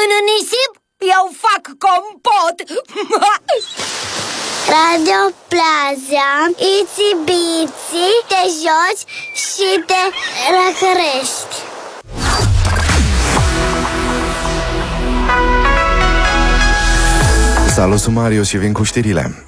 În nisip eu fac compot. Radio Plaza, itsy bitsy, te joci și te răcărești. Salut, sunt Marius și vin cu știrile.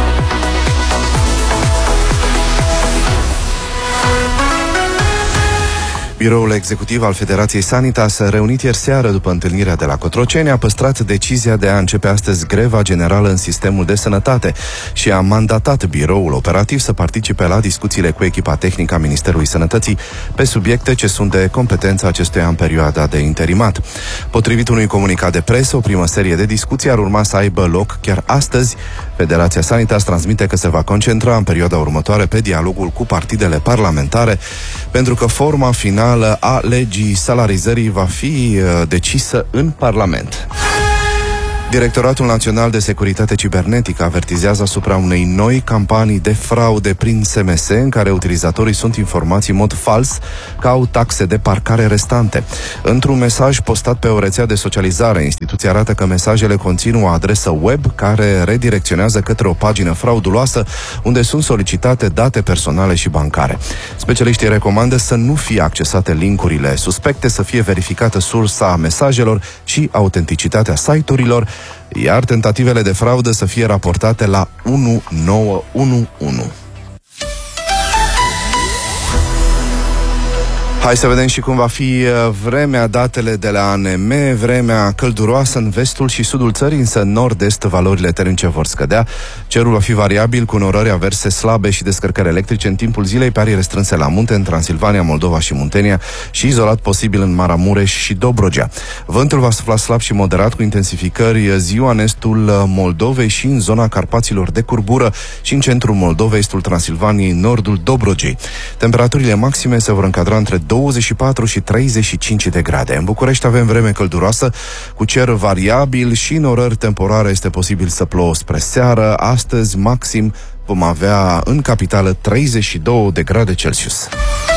Biroul executiv al Federației Sanitas s-a reunit ieri seară după întâlnirea de la Cotroceni, a păstrat decizia de a începe astăzi greva generală în sistemul de sănătate și a mandatat biroul operativ să participe la discuțiile cu echipa tehnică a Ministerului Sănătății pe subiecte ce sunt de competența acestuia în perioada de interimat. Potrivit unui comunicat de presă, o primă serie de discuții ar urma să aibă loc chiar astăzi. Federația Sanitas transmite că se va concentra în perioada următoare pe dialogul cu partidele parlamentare, pentru că forma finală a legii salarizării va fi decisă în Parlament. Directoratul Național de Securitate Cibernetică avertizează asupra unei noi campanii de fraude prin SMS în care utilizatorii sunt informați în mod fals că au taxe de parcare restante. Într-un mesaj postat pe o rețea de socializare, instituția arată că mesajele conțin o adresă web care redirecționează către o pagină frauduloasă unde sunt solicitate date personale și bancare. Specialiștii recomandă să nu fie accesate linkurile suspecte, să fie verificată sursa mesajelor și autenticitatea site-urilor, iar tentativele de fraudă să fie raportate la 1911. Hai să vedem și cum va fi vremea, datele de la ANM, vremea călduroasă în vestul și sudul țării, însă în nord-est valorile termice vor scădea. Cerul va fi variabil cu norări averse slabe și descărcări electrice în timpul zilei pe arii restrânse la munte în Transilvania, Moldova și Muntenia și izolat posibil în Maramureș și Dobrogea. Vântul va sufla slab și moderat cu intensificări ziua în estul Moldovei și în zona Carpaților de curbură și în centrul Moldovei, estul Transilvaniei, nordul Dobrogei. Temperaturile maxime se vor încadra între 24 și 35 de grade. În București avem vreme călduroasă, cu cer variabil și în orări temporare este posibil să plouă spre seară. Astăzi, maxim, vom avea în capitală 32 de grade Celsius.